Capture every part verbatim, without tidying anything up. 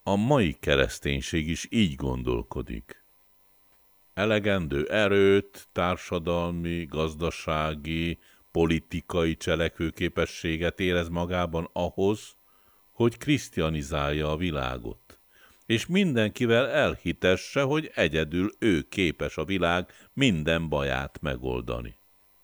A mai kereszténység is így gondolkodik. Elegendő erőt, társadalmi, gazdasági, politikai cselekvőképességet érez magában ahhoz, hogy krisztianizálja a világot, és mindenkivel elhitesse, hogy egyedül ő képes a világ minden baját megoldani.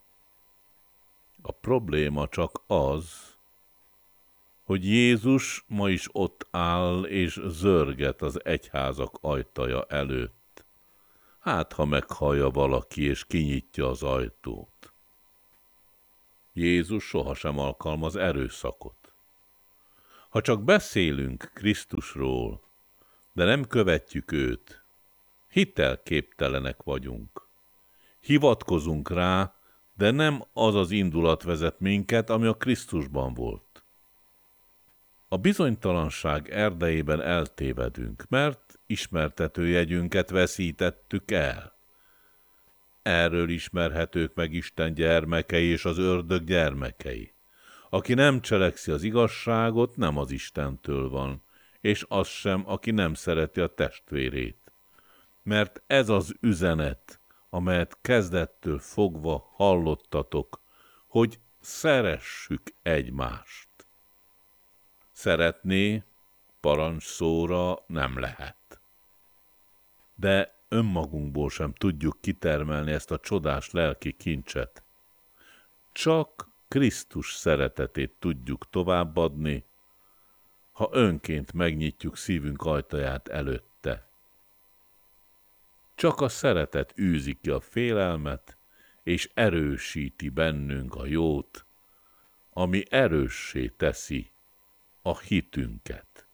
A probléma csak az, hogy Jézus ma is ott áll és zörget az egyházak ajtaja előtt. Hát, ha meghallja valaki és kinyitja az ajtót. Jézus sohasem alkalmaz erőszakot. Ha csak beszélünk Krisztusról, de nem követjük őt, hitelképtelenek vagyunk. Hivatkozunk rá, de nem az az indulat vezet minket, ami a Krisztusban volt. A bizonytalanság erdejében eltévedünk, mert ismertetőjegyünket veszítettük el. Erről ismerhetők meg Isten gyermekei és az ördög gyermekei. Aki nem cselekszi az igazságot, nem az Istentől van, és az sem, aki nem szereti a testvérét. Mert ez az üzenet, amelyet kezdettől fogva hallottatok, hogy szeressük egymást. Szeretné, parancsszóra nem lehet. De önmagunkból sem tudjuk kitermelni ezt a csodás lelki kincset. Csak Krisztus szeretetét tudjuk továbbadni, ha önként megnyitjuk szívünk ajtaját előtte. Csak a szeretet űzi ki a félelmet, és erősíti bennünk a jót, ami erőssé teszi a hitünket.